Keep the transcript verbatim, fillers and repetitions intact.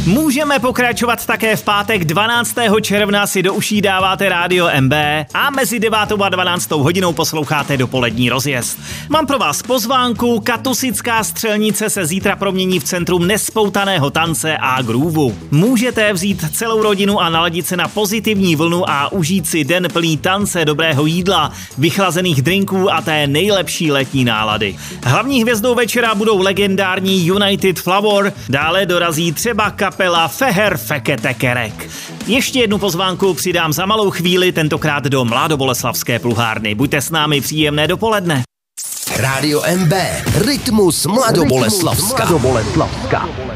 Můžeme pokračovat také v pátek dvanáctého června si do uší dáváte Rádio M B a mezi devátou a dvanáctou hodinou posloucháte dopolední rozjezd. Mám pro vás pozvánku, Katusická střelnice se zítra promění v centrum nespoutaného tance a groovu. Můžete vzít celou rodinu a naladit se na pozitivní vlnu a užít si den plný tance, dobrého jídla, vychlazených drinků a té nejlepší letní nálady. Hlavní hvězdou večera budou legendární United Flower, dále dorazí třeba kapela Feher Fekete Kerek. Ještě jednu pozvánku přidám za malou chvíli, tentokrát do Mladoboleslavské pluhárny. Buďte s námi, příjemné dopoledne. Rádio M B, rytmus Mladoboleslavska. Mladoboleslavska.